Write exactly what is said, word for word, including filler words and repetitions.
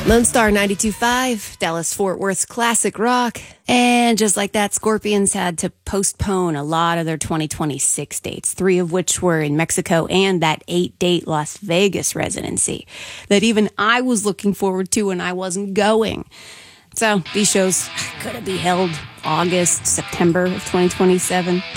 Lone Star ninety-two point five, Dallas-Fort Worth's classic rock. And just like that, Scorpions had to postpone a lot of their twenty twenty-six dates, three of which were in Mexico and that eight-date Las Vegas residency that even I was looking forward to and I wasn't going. So these shows could be held August, September of twenty twenty-seven.